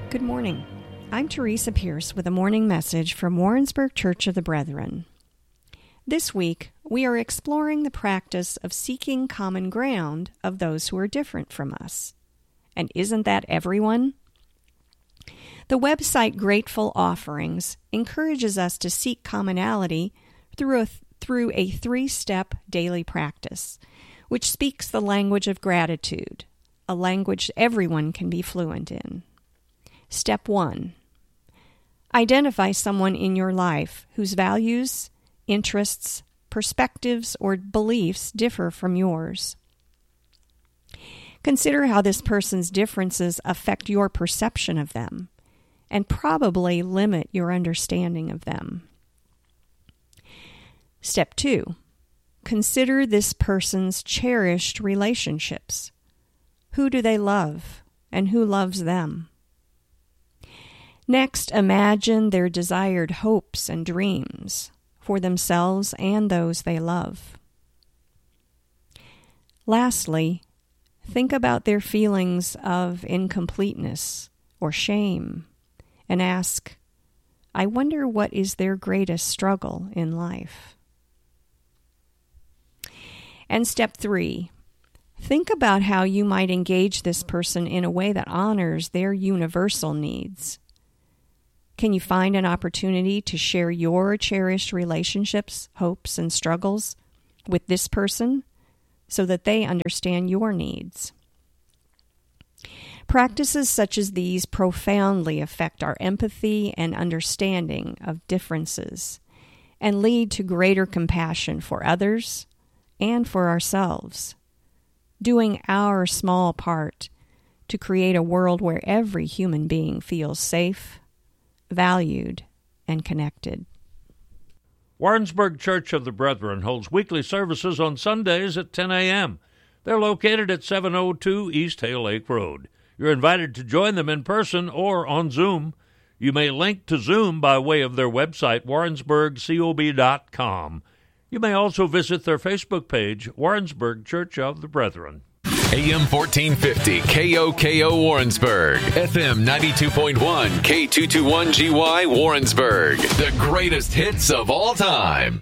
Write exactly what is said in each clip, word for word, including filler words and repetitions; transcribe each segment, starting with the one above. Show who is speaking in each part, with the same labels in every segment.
Speaker 1: Good morning. I'm Teresa Pierce with a morning message from Warrensburg Church of the Brethren. This week, we are exploring the practice of seeking common ground of those who are different from us. And isn't that everyone? The website Grateful Offerings encourages us to seek commonality through a, through a three-step daily practice, which speaks the language of gratitude, a language everyone can be fluent in. Step one. Identify someone in your life whose values, interests, perspectives, or beliefs differ from yours. Consider how this person's differences affect your perception of them, and probably limit your understanding of them. Step two. Consider this person's cherished relationships. Who do they love, and who loves them? Next, imagine their desired hopes and dreams for themselves and those they love. Lastly, think about their feelings of incompleteness or shame and ask, I wonder what is their greatest struggle in life? And step three, think about how you might engage this person in a way that honors their universal needs. Can you find an opportunity to share your cherished relationships, hopes, and struggles with this person so that they understand your needs? Practices such as these profoundly affect our empathy and understanding of differences and lead to greater compassion for others and for ourselves, doing our small part to create a world where every human being feels safe, valued, and connected.
Speaker 2: Warrensburg Church of the Brethren holds weekly services on Sundays at ten a.m. They're located at seven oh two East Hale Lake Road. You're invited to join them in person or on Zoom. You may link to Zoom by way of their website, warrensburg cob dot com. You may also visit their Facebook page, Warrensburg Church of the Brethren.
Speaker 3: A M fourteen fifty K O K O Warrensburg, F M ninety-two point one K two twenty-one G Y Warrensburg. The greatest hits of all time.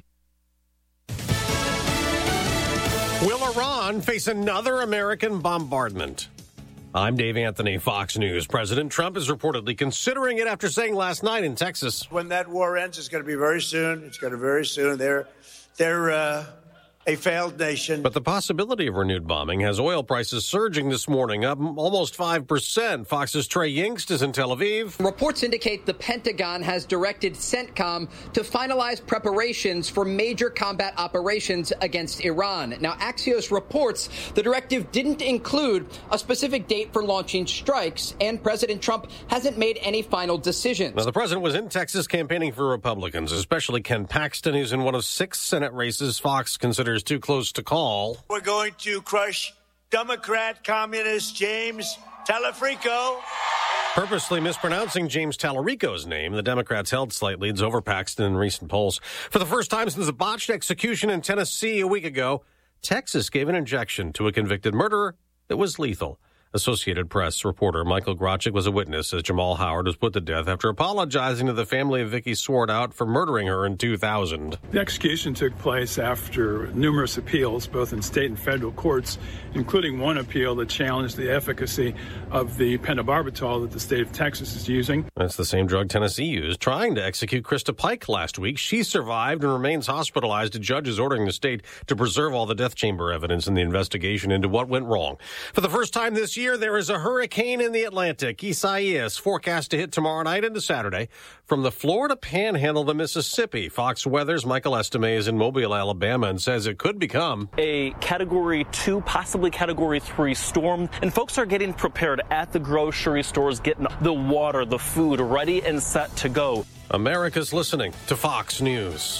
Speaker 4: Will Iran face another American bombardment? I'm Dave Anthony, Fox News. President Trump is reportedly considering it after saying last night in Texas,
Speaker 5: when that war ends, it's going to be very soon. It's going to be very soon. They're, they're, uh, a failed nation.
Speaker 4: But the possibility of renewed bombing has oil prices surging this morning, up almost five percent. Fox's Trey Yingst is in Tel Aviv.
Speaker 6: Reports indicate the Pentagon has directed CENTCOM to finalize preparations for major combat operations against Iran. Now, Axios reports the directive didn't include a specific date for launching strikes, and President Trump hasn't made any final decisions.
Speaker 4: Now, the president was in Texas campaigning for Republicans, especially Ken Paxton, who's in one of six Senate races Fox considers too close to call.
Speaker 5: We're going to crush Democrat communist James Talarico.
Speaker 4: Purposely mispronouncing James Talarico's name, the Democrats held slight leads over Paxton in recent polls. For the first time since a botched execution in Tennessee a week ago, Texas gave an injection to a convicted murderer that was lethal. Associated Press reporter Michael Grochik was a witness as Jamal Howard was put to death after apologizing to the family of Vicky Swartout for murdering her in two thousand.
Speaker 7: The execution took place after numerous appeals, both in state and federal courts, including one appeal that challenged the efficacy of the pentobarbital that the state of Texas is using.
Speaker 4: That's the same drug Tennessee used trying to execute Krista Pike last week. She survived and remains hospitalized. A judge is ordering the state to preserve all the death chamber evidence in the investigation into what went wrong. For the first time this year, there is a hurricane in the Atlantic. Isaias forecast to hit tomorrow night into Saturday from the Florida Panhandle to Mississippi. Fox Weather's Michael Estime is in Mobile, Alabama, and says it could become
Speaker 8: a Category two, possibly Category three storm. And folks are getting prepared at the grocery stores, getting the water, the food ready and set to go.
Speaker 4: America's listening to Fox News.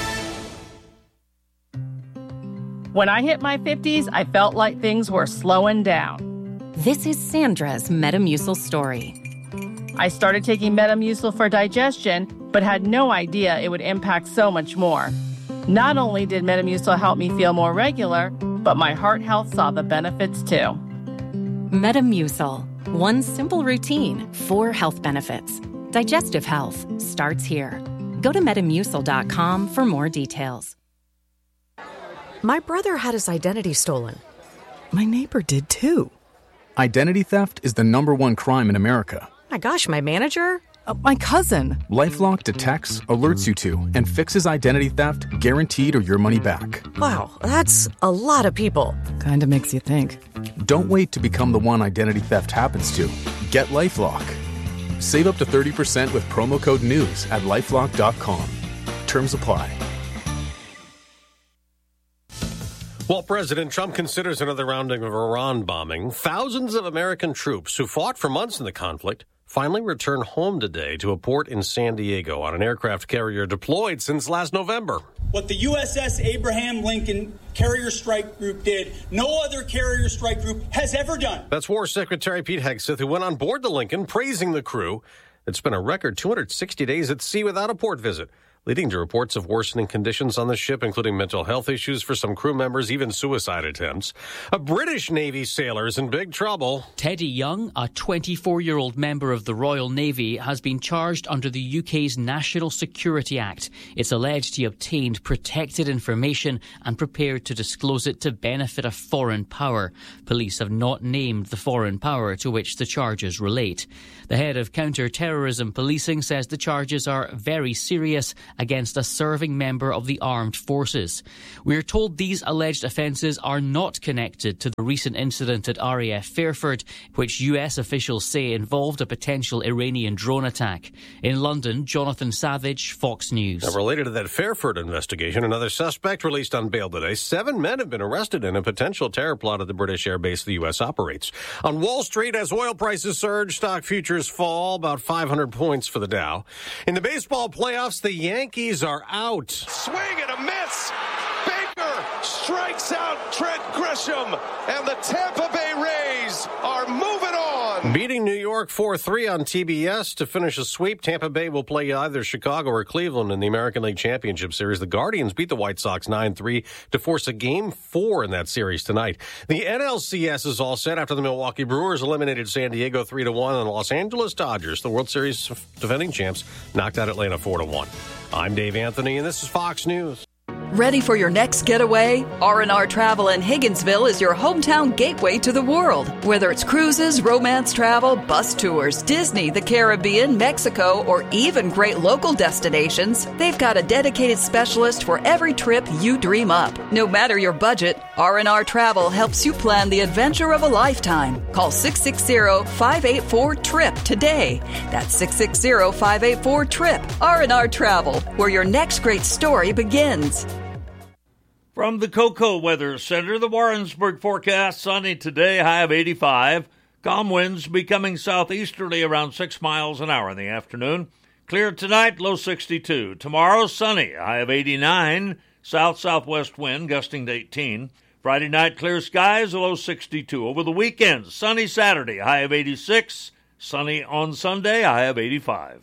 Speaker 9: When I hit my fifties, I felt like things were slowing down.
Speaker 10: This is Sandra's Metamucil story.
Speaker 9: I started taking Metamucil for digestion, but had no idea it would impact so much more. Not only did Metamucil help me feel more regular, but my heart health saw the benefits too.
Speaker 10: Metamucil, One simple routine, four health benefits. Digestive health starts here. Go to Metamucil dot com for more details.
Speaker 11: My brother had his identity stolen.
Speaker 12: My neighbor did too. Identity theft is the number one crime in America.
Speaker 11: My gosh, my manager?
Speaker 12: Uh, my cousin. LifeLock detects, alerts you to, and fixes identity theft guaranteed or your money back.
Speaker 11: Wow, that's a lot of people.
Speaker 12: Kinda makes you think. Don't wait to become the one identity theft happens to. Get LifeLock. Save up to thirty percent with promo code NEWS at lifelock dot com. Terms apply.
Speaker 4: While President Trump considers another round of Iran bombing, thousands of American troops who fought for months in the conflict finally returned home today to a port in San Diego on an aircraft carrier deployed since last November.
Speaker 13: What the U S S Abraham Lincoln Carrier Strike Group did, no other carrier strike group has ever done.
Speaker 4: That's War Secretary Pete Hegseth, who went on board the Lincoln praising the crew. It's been a record two hundred sixty days at sea without a port visit, leading to reports of worsening conditions on the ship, including mental health issues for some crew members, even suicide attempts. A British Navy sailor is in big trouble.
Speaker 14: Teddy Young, a twenty-four-year-old member of the Royal Navy, has been charged under the U K's National Security Act. It's alleged he obtained protected information and prepared to disclose it to benefit a foreign power. Police have not named the foreign power to which the charges relate. The head of counter-terrorism policing says the charges are very serious against a serving member of the armed forces. We are told these alleged offences are not connected to the recent incident at R A F Fairford, which U S officials say involved a potential Iranian drone attack. In London, Jonathan Savage, Fox News.
Speaker 4: Now, related to that Fairford investigation, another suspect released on bail today. Seven men have been arrested in a potential terror plot at the British air base the U S operates. On Wall Street, as oil prices surge, stock futures fall about five hundred points for the Dow. In the baseball playoffs, the Yankees are out.
Speaker 15: Swing and a miss. Baker strikes out Trent Grisham, and the Tampa Bay Rays are moving on.
Speaker 4: Beating New York four three on T B S to finish a sweep. Tampa Bay will play either Chicago or Cleveland in the American League Championship Series. The Guardians beat the White Sox nine three to force a game four in that series tonight. The N L C S is all set after the Milwaukee Brewers eliminated San Diego three to one, and the Los Angeles Dodgers, the World Series defending champs, knocked out Atlanta four to one. I'm Dave Anthony, and this is Fox News.
Speaker 16: Ready for your next getaway? R and R Travel in Higginsville is your hometown gateway to the world. Whether it's cruises, romance travel, bus tours, Disney, the Caribbean, Mexico, or even great local destinations, they've got a dedicated specialist for every trip you dream up. No matter your budget, R and R Travel helps you plan the adventure of a lifetime. Call six six zero, five eight four, T R I P today. That's six six zero, five eight four, T R I P. R and R Travel, where your next great story begins.
Speaker 2: From the Cocoa Weather Center, the Warrensburg forecast: sunny today, high of eighty-five. Calm winds becoming southeasterly around six miles an hour in the afternoon. Clear tonight, low sixty-two. Tomorrow, sunny, high of eighty-nine. South-southwest wind gusting to eighteen. Friday night, clear skies, a low sixty-two. Over the weekend, sunny Saturday, high of eighty-six. Sunny on Sunday, high of eighty-five.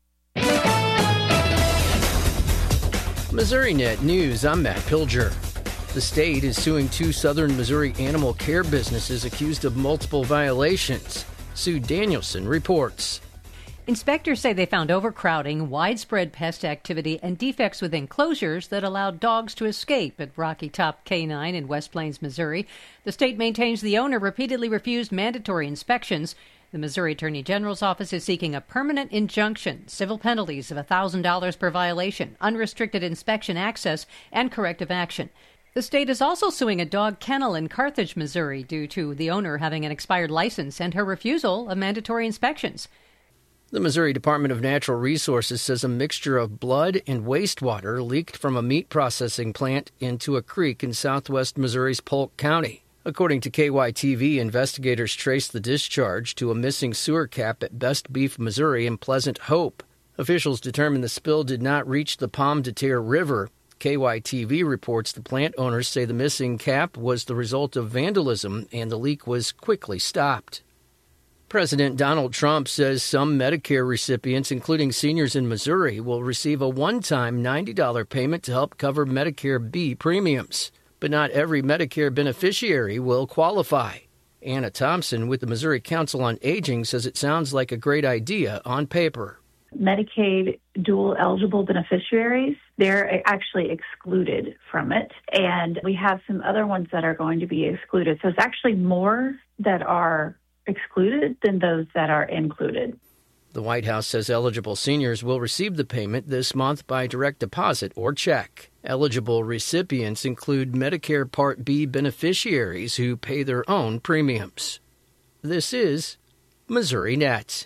Speaker 17: MissouriNet News, I'm Matt Pilger. The state is suing two southern Missouri animal care businesses accused of multiple violations. Sue Danielson reports.
Speaker 18: Inspectors say they found overcrowding, widespread pest activity, and defects with enclosures that allowed dogs to escape at Rocky Top Canine in West Plains, Missouri. The state maintains the owner repeatedly refused mandatory inspections. The Missouri Attorney General's office is seeking a permanent injunction, civil penalties of one thousand dollars per violation, unrestricted inspection access, and corrective action. The state is also suing a dog kennel in Carthage, Missouri, due to the owner having an expired license and her refusal of mandatory inspections.
Speaker 17: The Missouri Department of Natural Resources says a mixture of blood and wastewater leaked from a meat processing plant into a creek in southwest Missouri's Polk County. According to K Y T V, investigators traced the discharge to a missing sewer cap at Best Beef, Missouri in Pleasant Hope. Officials determined the spill did not reach the Pomme de Terre River. K Y T V reports the plant owners say the missing cap was the result of vandalism and the leak was quickly stopped. President Donald Trump says some Medicare recipients, including seniors in Missouri, will receive a one-time ninety dollars payment to help cover Medicare B premiums. But not every Medicare beneficiary will qualify. Anna Thompson with the Missouri Council on Aging says it sounds like a great idea on paper.
Speaker 19: Medicaid dual eligible beneficiaries, they're actually excluded from it. And we have some other ones that are going to be excluded. So it's actually more that are excluded than those that are included.
Speaker 17: The White House says eligible seniors will receive the payment this month by direct deposit or check. Eligible recipients include Medicare Part B beneficiaries who pay their own premiums. This is Missouri Net.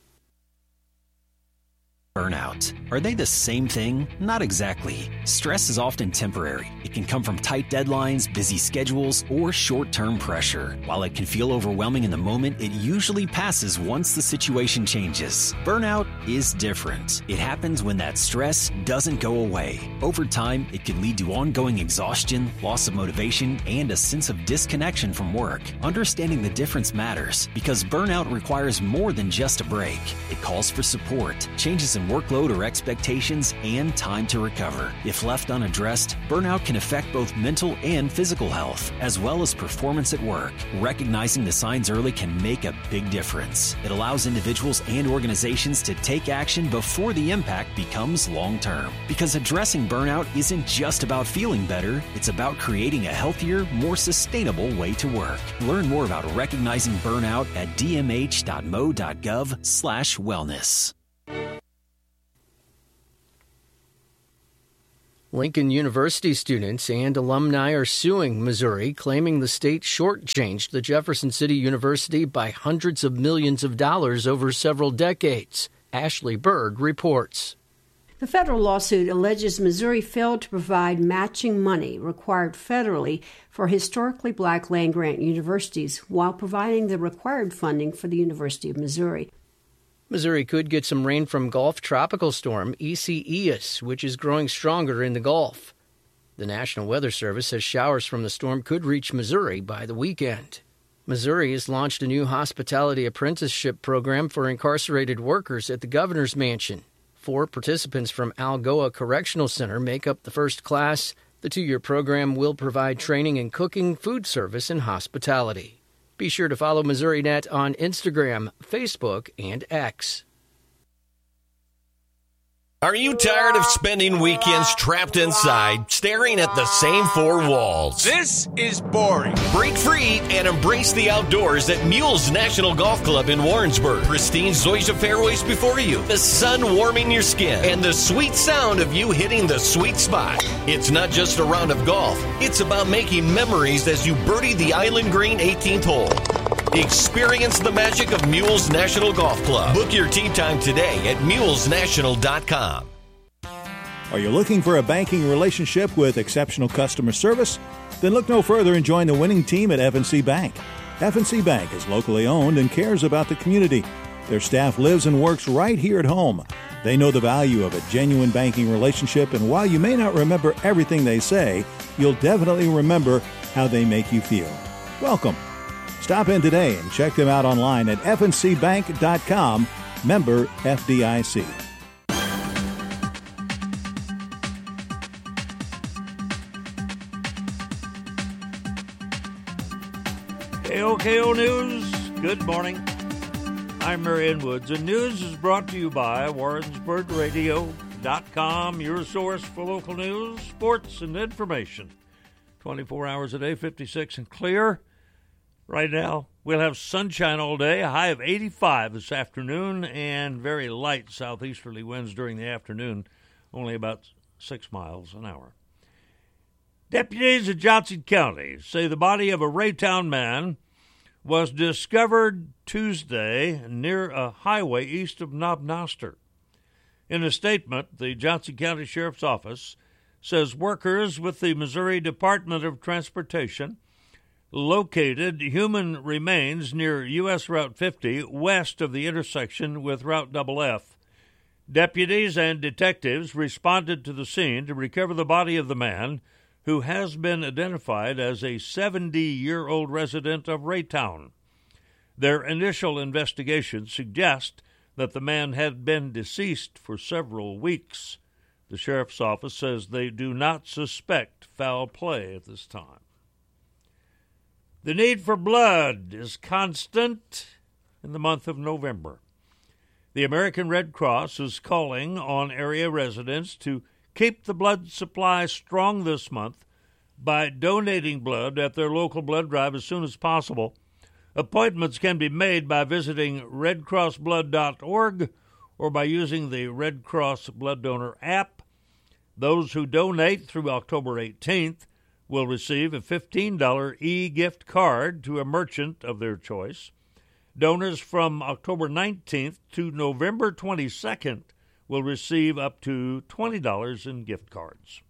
Speaker 20: Burnout. Are they the same thing? Not exactly. Stress is often temporary. It can come from tight deadlines, busy schedules, or short-term pressure. While it can feel overwhelming in the moment, it usually passes once the situation changes. Burnout is different. It happens when that stress doesn't go away. Over time, it can lead to ongoing exhaustion, loss of motivation, and a sense of disconnection from work. Understanding the difference matters because burnout requires more than just a break. It calls for support, changes in workload or expectations, and time to recover. If left unaddressed, burnout can affect both mental and physical health, as well as performance at work. Recognizing the signs early can make a big difference. It allows individuals and organizations to take action before the impact becomes long-term. Because addressing burnout isn't just about feeling better, it's about creating a healthier, more sustainable way to work. Learn more about recognizing burnout at d m h dot m o dot gov slash wellness.
Speaker 17: Lincoln University students and alumni are suing Missouri, claiming the state shortchanged the Jefferson City University by hundreds of millions of dollars over several decades. Ashley Berg reports.
Speaker 21: The federal lawsuit alleges Missouri failed to provide matching money required federally for historically black land-grant universities while providing the required funding for the University of Missouri.
Speaker 17: Missouri could get some rain from Gulf tropical storm Isaias, which is growing stronger in the Gulf. The National Weather Service says showers from the storm could reach Missouri by the weekend. Missouri has launched a new hospitality apprenticeship program for incarcerated workers at the governor's mansion. Four participants from Algoa Correctional Center make up the first class. The two-year program will provide training in cooking, food service, and hospitality. Be sure to follow Missouri Net on Instagram, Facebook, and X.
Speaker 22: Are you tired of spending weekends trapped inside, staring at the same four walls?
Speaker 15: This is boring.
Speaker 22: Break free and embrace the outdoors at Mules National Golf Club in Warrensburg. Pristine zoysia fairways before you, the sun warming your skin, and the sweet sound of you hitting the sweet spot. It's not just a round of golf. It's about making memories as you birdie the Island Green eighteenth hole. Experience the magic of Mules National Golf Club. Book your tee time today at mules national dot com.
Speaker 23: Are you looking for a banking relationship with exceptional customer service? Then look no further and join the winning team at F and C Bank. F and C Bank is locally owned and cares about the community. Their staff lives and works right here at home. They know the value of a genuine banking relationship, and while you may not remember everything they say, you'll definitely remember how they make you feel. Welcome. Stop in today and check them out online at f n c bank dot com, member F D I C.
Speaker 2: K O K O News, good morning. I'm Marion Woods, and news is brought to you by Warrensburg Radio dot com, your source for local news, sports, and information. twenty-four hours a day, fifty-six and clear. Right now, we'll have sunshine all day, a high of eighty-five this afternoon, and very light southeasterly winds during the afternoon, only about six miles an hour. Deputies of Johnson County say the body of a Raytown man was discovered Tuesday near a highway east of Knob Noster. In a statement, the Johnson County Sheriff's Office says workers with the Missouri Department of Transportation located human remains near U S Route fifty west of the intersection with Route Double F. Deputies and detectives responded to the scene to recover the body of the man, who has been identified as a seventy-year-old resident of Raytown. Their initial investigations suggest that the man had been deceased for several weeks. The sheriff's office says they do not suspect foul play at this time. The need for blood is constant in the month of November. The American Red Cross is calling on area residents to keep the blood supply strong this month by donating blood at their local blood drive as soon as possible. Appointments can be made by visiting red cross blood dot org or by using the Red Cross Blood Donor app. Those who donate through October eighteenth will receive a fifteen dollars e-gift card to a merchant of their choice. Donors from October nineteenth to November twenty-second will receive up to twenty dollars in gift cards.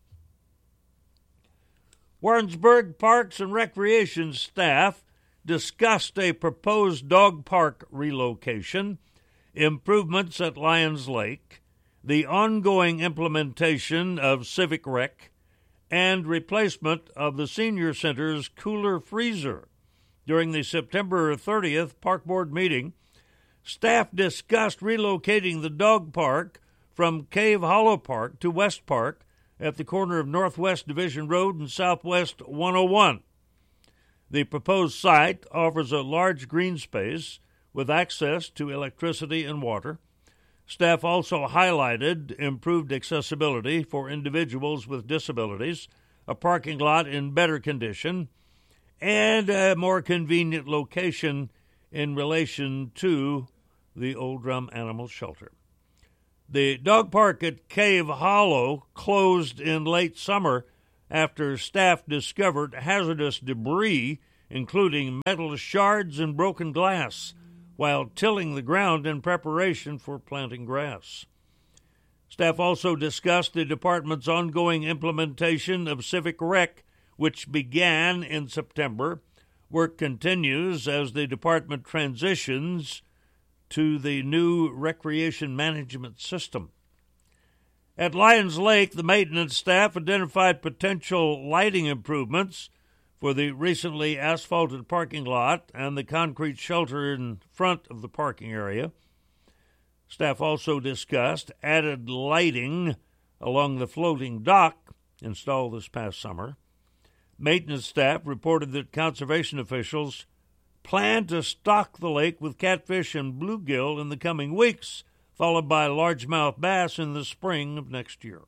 Speaker 2: Warrensburg Parks and Recreation staff discussed a proposed dog park relocation, improvements at Lions Lake, the ongoing implementation of Civic Rec, and replacement of the Senior Center's cooler freezer. During the September thirtieth Park Board meeting, staff discussed relocating the dog park from Cave Hollow Park to West Park at the corner of Northwest Division Road and Southwest one oh one. The proposed site offers a large green space with access to electricity and water. Staff also highlighted improved accessibility for individuals with disabilities, a parking lot in better condition, and a more convenient location in relation to the Old Drum Animal Shelter. The dog park at Cave Hollow closed in late summer after staff discovered hazardous debris, including metal shards and broken glass, while tilling the ground in preparation for planting grass. Staff also discussed the department's ongoing implementation of Civic Rec, which began in September. Work continues as the department transitions to the new recreation management system. At Lions Lake, the maintenance staff identified potential lighting improvements for the recently asphalted parking lot and the concrete shelter in front of the parking area. Staff also discussed added lighting along the floating dock installed this past summer. Maintenance staff reported that conservation officials plan to stock the lake with catfish and bluegill in the coming weeks, followed by largemouth bass in the spring of next year.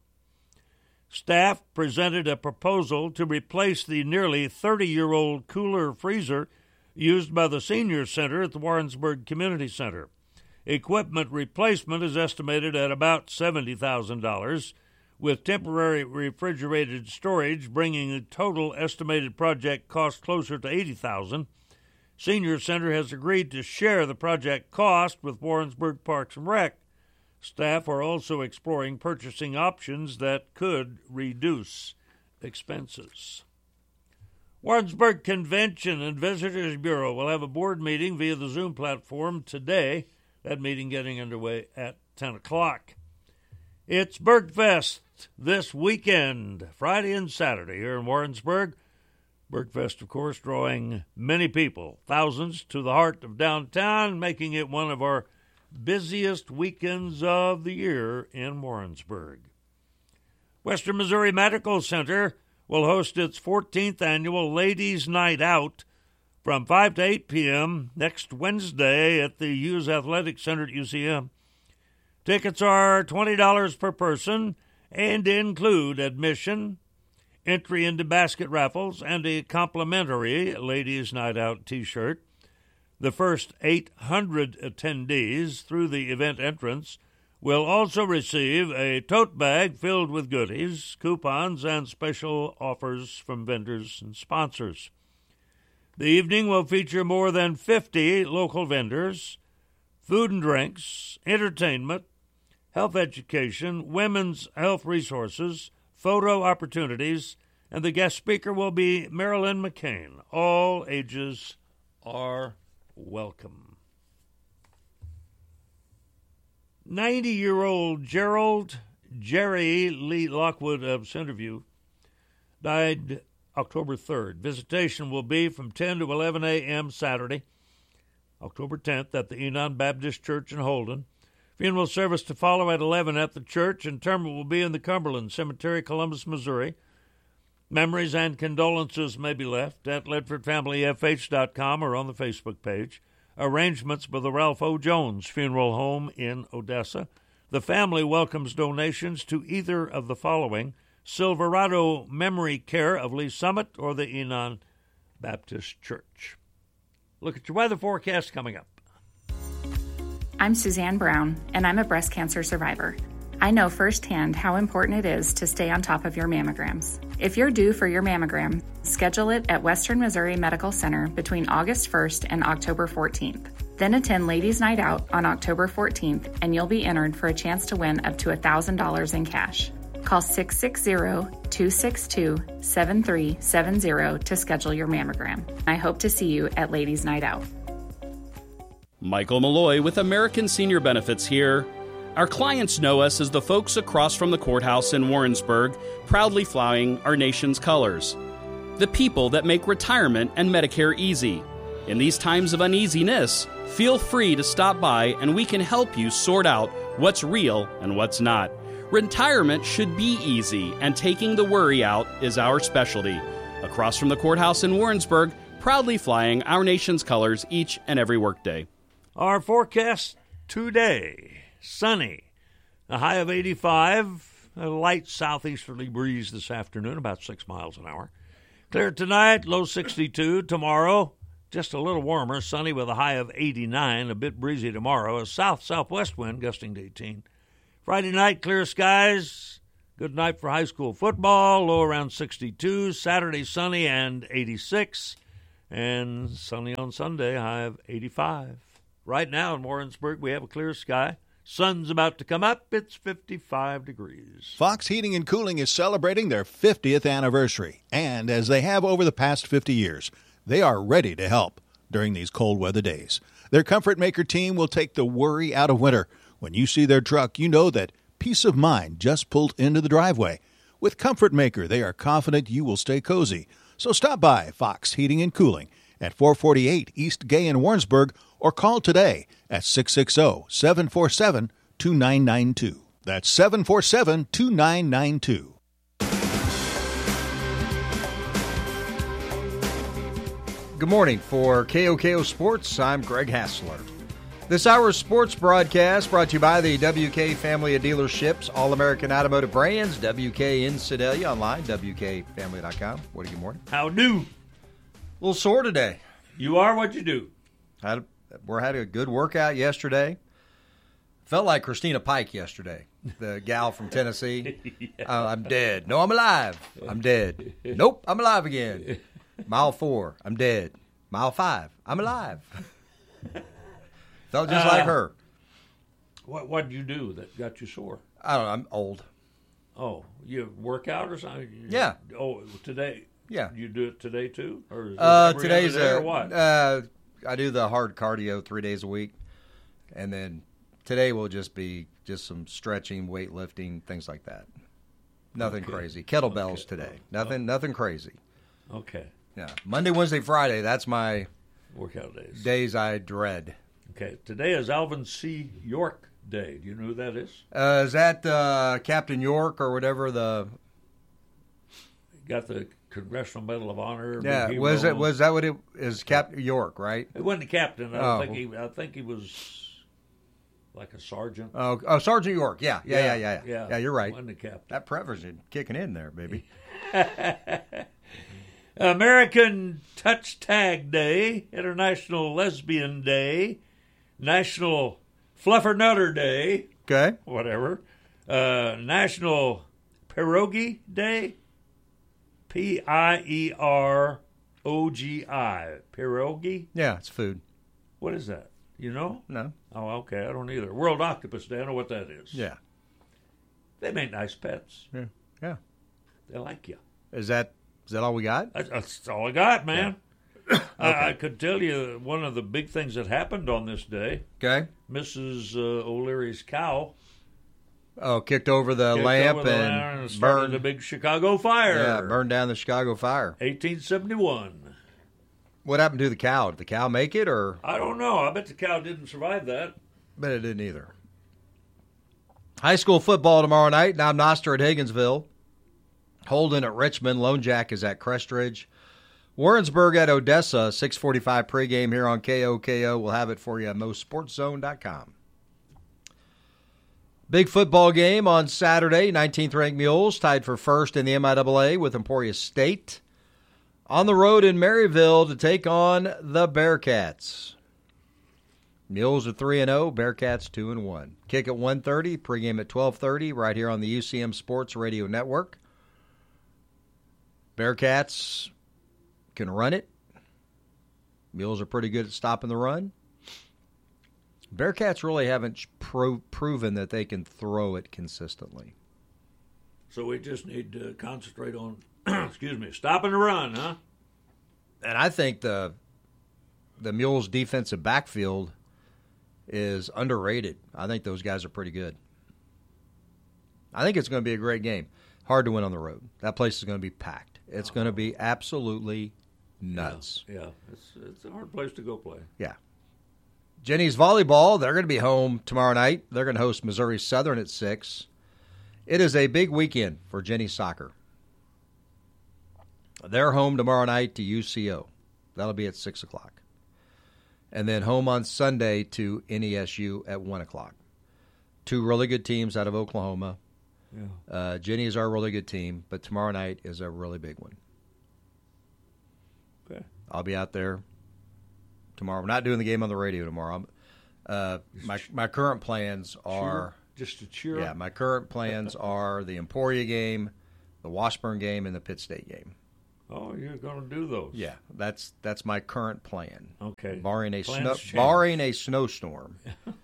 Speaker 2: Staff presented a proposal to replace the nearly thirty-year-old cooler freezer used by the Senior Center at the Warrensburg Community Center. Equipment replacement is estimated at about seventy thousand dollars, with temporary refrigerated storage bringing the total estimated project cost closer to eighty thousand dollars. Senior Center has agreed to share the project cost with Warrensburg Parks and Rec. Staff are also exploring purchasing options that could reduce expenses. Warrensburg Convention and Visitors Bureau will have a board meeting via the Zoom platform today, that meeting getting underway at ten o'clock. It's Bergfest this weekend, Friday and Saturday here in Warrensburg. Bergfest, of course, drawing many people, thousands, to the heart of downtown, making it one of our busiest weekends of the year in Warrensburg. Western Missouri Medical Center will host its fourteenth annual Ladies' Night Out from five to eight p.m. next Wednesday at the Hughes Athletic Center at U C M. Tickets are twenty dollars per person and include admission, entry into basket raffles, and a complimentary Ladies' Night Out T-shirt. The first eight hundred attendees through the event entrance will also receive a tote bag filled with goodies, coupons, and special offers from vendors and sponsors. The evening will feature more than fifty local vendors, food and drinks, entertainment, health education, women's health resources, photo opportunities, and the guest speaker will be Marilyn McCain. All ages are welcome. ninety-year-old Gerald Jerry Lee Lockwood of Centerview died October third. Visitation will be from ten to eleven a.m. Saturday, October tenth, at the Enon Baptist Church in Holden. Funeral service to follow at eleven at the church. Interment will be in the Cumberland Cemetery, Columbus, Missouri. Memories and condolences may be left at ledford family f h dot com or on the Facebook page. Arrangements by the Ralph O. Jones Funeral Home in Odessa. The family welcomes donations to either of the following: Silverado Memory Care of Lee Summit or the Enon Baptist Church. Look at your weather forecast coming up.
Speaker 1: I'm Suzanne Brown, and I'm a breast cancer survivor. I know firsthand how important it is to stay on top of your mammograms. If you're due for your mammogram, schedule it at Western Missouri Medical Center between August first and October fourteenth. Then attend Ladies' Night Out on October fourteenth, and you'll be entered for a chance to win up to one thousand dollars in cash. Call six six zero, two six two, seven three seven zero to schedule your mammogram. I hope to see you at Ladies' Night Out.
Speaker 3: Michael Malloy with American Senior Benefits here. Our clients know us as the folks across from the courthouse in Warrensburg, proudly flying our nation's colors. The people that make retirement and Medicare easy. In these times of uneasiness, feel free to stop by and we can help you sort out what's real and what's not. Retirement should be easy, and taking the worry out is our specialty. Across from the courthouse in Warrensburg, proudly flying our nation's colors each and every workday.
Speaker 2: Our forecast today: sunny, a high of eighty-five, a light southeasterly breeze this afternoon, about six miles an hour. Clear tonight, low sixty-two. Tomorrow, just a little warmer, sunny with a high of eighty-nine, a bit breezy tomorrow, a south-southwest wind gusting to eighteen. Friday night, clear skies, good night for high school football, low around sixty-two. Saturday, sunny and eighty-six, and sunny on Sunday, high of eighty-five. Right now in Warrensburg, we have a clear sky. Sun's about to come up. It's fifty-five degrees.
Speaker 23: Fox Heating and Cooling is celebrating their fiftieth anniversary. And as they have over the past fifty years, they are ready to help during these cold weather days. Their Comfort Maker team will take the worry out of winter. When you see their truck, you know that peace of mind just pulled into the driveway. With Comfort Maker, they are confident you will stay cozy. So stop by Fox Heating and Cooling at four forty-eight East Gay in Warrensburg, or call today at six six zero, seven four seven, two nine nine two. That's seven four seven, two nine nine two.
Speaker 6: Good morning. For K O K O Sports, I'm Greg Hassler. This hour's sports broadcast brought to you by the W K family of dealerships, All-American Automotive Brands, W K in Sedalia, online, W K family dot com. Woody, good morning.
Speaker 2: How do?
Speaker 6: A little sore today.
Speaker 2: You are what you do.
Speaker 6: Had we had a good workout yesterday. Felt like Christina Pike yesterday, the gal from Tennessee. yeah. uh, I'm dead. No, I'm alive. I'm dead. Nope, I'm alive again. Mile four, I'm dead. Mile five, I'm alive. Felt just uh, like her.
Speaker 2: What what did you do that got you sore?
Speaker 6: I don't know. I'm old.
Speaker 2: Oh, you work out or something?
Speaker 6: Yeah.
Speaker 2: Oh, today.
Speaker 6: Yeah.
Speaker 2: You do it today too, or is
Speaker 6: uh,
Speaker 2: every
Speaker 6: today's
Speaker 2: other day
Speaker 6: a,
Speaker 2: or what?
Speaker 6: Uh, I do the hard cardio three days a week, and then today will just be just some stretching, weightlifting, things like that. Nothing
Speaker 2: okay.
Speaker 6: crazy. Kettlebells
Speaker 2: okay.
Speaker 6: today. Nothing. Oh. Nothing crazy.
Speaker 2: Okay.
Speaker 6: Yeah. Monday, Wednesday, Friday. That's my
Speaker 2: workout days.
Speaker 6: Days I dread.
Speaker 2: Okay. Today is Alvin C. York Day. Do you know who that is?
Speaker 6: Uh, is that uh, Captain York or whatever the?
Speaker 2: Got the Congressional Medal of Honor.
Speaker 6: Yeah. Was it? Was that what it is? Captain York, right?
Speaker 2: It wasn't the captain. I
Speaker 6: oh.
Speaker 2: think he. I think he was like a sergeant.
Speaker 6: Oh, oh, Sergeant York. Yeah. Yeah. Yeah. Yeah. Yeah.
Speaker 2: Yeah.
Speaker 6: yeah you're right.
Speaker 2: Wasn't the captain.
Speaker 6: That preversion kicking in there, baby.
Speaker 2: American Touch Tag Day, International Lesbian Day, National Fluffernutter Day.
Speaker 6: Okay.
Speaker 2: Whatever. Uh, National Pierogi Day. P I E R O G I. Pierogi?
Speaker 6: Yeah, it's food.
Speaker 2: What is that? You know?
Speaker 6: No.
Speaker 2: Oh, okay. I don't either. World Octopus Day. I know what that is.
Speaker 6: Yeah.
Speaker 2: They make nice pets.
Speaker 6: Yeah. Yeah.
Speaker 2: They like you.
Speaker 6: Is that is that all we got?
Speaker 2: That's, that's all I got, man. Yeah. okay. I, I could tell you one of the big things that happened on this day.
Speaker 6: Okay.
Speaker 2: Missus Uh, O'Leary's cow.
Speaker 6: Oh, kicked over the
Speaker 2: kicked
Speaker 6: lamp
Speaker 2: over the
Speaker 6: and,
Speaker 2: and
Speaker 6: burned
Speaker 2: the big Chicago fire.
Speaker 6: Yeah, burned down the Chicago fire.
Speaker 2: eighteen seventy-one.
Speaker 6: What happened to the cow? Did the cow make it, or?
Speaker 2: I don't know. I bet the cow didn't survive that.
Speaker 6: Bet it didn't either. High school football tomorrow night. Now Noster at Higginsville. Holden at Richmond. Lone Jack is at Crestridge. Warrensburg at Odessa, six forty-five pregame here on K O K O. We'll have it for you at Mo Sports Zone dot com. Big football game on Saturday. nineteenth ranked Mules tied for first in the M I A A with Emporia State. On the road in Maryville to take on the Bearcats. Mules are three and oh, Bearcats two and one. Kick at one thirty, pregame at twelve thirty, right here on the U C M Sports Radio Network. Bearcats can run it. Mules are pretty good at stopping the run. Bearcats really haven't pro- proven that they can throw it consistently.
Speaker 2: So we just need to concentrate on, excuse me, stopping the run, huh?
Speaker 6: And I think the the Mules' defensive backfield is underrated. I think those guys are pretty good. I think it's going to be a great game. Hard to win on the road. That place is going to be packed. It's uh-huh. going to be absolutely nuts.
Speaker 2: Yeah, yeah. It's, it's a hard place to go play.
Speaker 6: Yeah. Jenny's volleyball, they're going to be home tomorrow night. They're going to host Missouri Southern at six. It is a big weekend for Jenny Soccer. They're home tomorrow night to U C O. That'll be at six o'clock. And then home on Sunday to N E S U at one o'clock. Two really good teams out of Oklahoma.
Speaker 2: Yeah.
Speaker 6: Uh, Jenny is our really good team, but tomorrow night is a really big one.
Speaker 2: Okay.
Speaker 6: I'll be out there tomorrow. We're not doing the game on the radio tomorrow. Uh, my my current plans are
Speaker 2: cheer. Just to cheer.
Speaker 6: Yeah, my current plans are the Emporia game, the Washburn game, and the Pitt State game.
Speaker 2: Oh, you're going to do those?
Speaker 6: Yeah, that's that's my current plan.
Speaker 2: Okay.
Speaker 6: Barring a
Speaker 2: Plans
Speaker 6: snow,
Speaker 2: change.
Speaker 6: barring a snowstorm.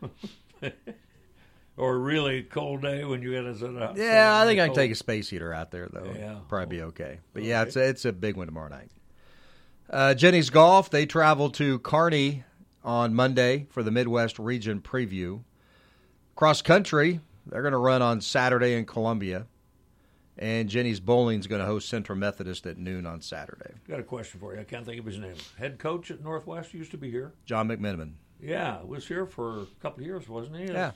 Speaker 2: Or a really cold day when you got to sit out.
Speaker 6: Yeah, I think I can take a space heater out there though.
Speaker 2: Yeah,
Speaker 6: probably be okay. But yeah, it's a, it's a big one tomorrow night. Uh, Jenny's Golf, they travel to Kearney on Monday for the Midwest Region Preview. Cross country, they're going to run on Saturday in Columbia. And Jenny's Bowling's going to host Central Methodist at noon on Saturday.
Speaker 2: Got a question for you. I can't think of his name. Head coach at Northwest used to be here.
Speaker 6: John McMiniman.
Speaker 2: Yeah, was here for a couple of years, wasn't he?
Speaker 6: Yeah.